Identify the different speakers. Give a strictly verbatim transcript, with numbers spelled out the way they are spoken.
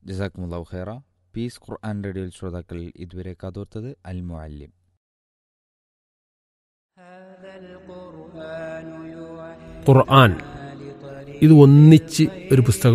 Speaker 1: ജസാക്കുമുല്ലാഹു ഖൈറ. പീസ് ഖുർആൻ റേഡിയോയിൽ ശ്രോതാക്കൾ ഇതുവരെ കാതോർത്തത് അൽ മുഅല്ലിം.
Speaker 2: ഖുർആൻ ഇത് ഒന്നിച്ച് ഒരു പുസ്തകം